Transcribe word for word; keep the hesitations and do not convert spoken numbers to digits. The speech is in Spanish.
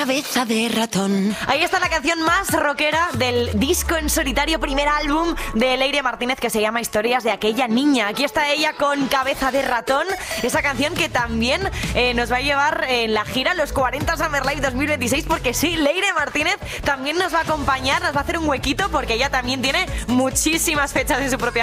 Cabeza de ratón. Ahí está la canción más rockera del disco en solitario, primer álbum de Leire Martínez, que se llama Historias de aquella niña. Aquí está ella con Cabeza de ratón, esa canción que también eh, nos va a llevar en la gira Los cuarenta Summer Live dos mil veintiséis, porque sí, Leire Martínez también nos va a acompañar, nos va a hacer un huequito, porque ella también tiene muchísimas fechas en su propia